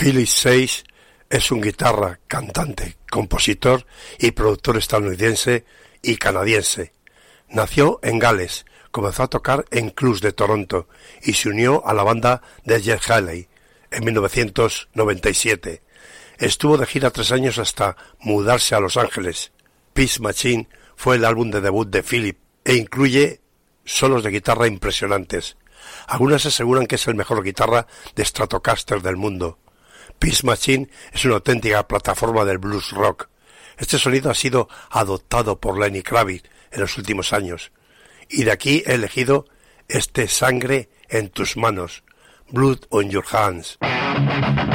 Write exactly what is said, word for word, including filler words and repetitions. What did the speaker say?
Philip Sage es un guitarra, cantante, compositor y productor estadounidense y canadiense. Nació en Gales, comenzó a tocar en clubs de Toronto y se unió a la banda de Jeff Haley en mil novecientos noventa y siete. Estuvo de gira tres años hasta mudarse a Los Ángeles. Peace Machine fue el álbum de debut de Philip e incluye solos de guitarra impresionantes. Algunas aseguran que es el mejor guitarra de Stratocaster del mundo. Peace Machine es una auténtica plataforma del blues rock. Este sonido ha sido adoptado por Lenny Kravitz en los últimos años. Y de aquí he elegido este Sangre en tus manos, Blood on your hands.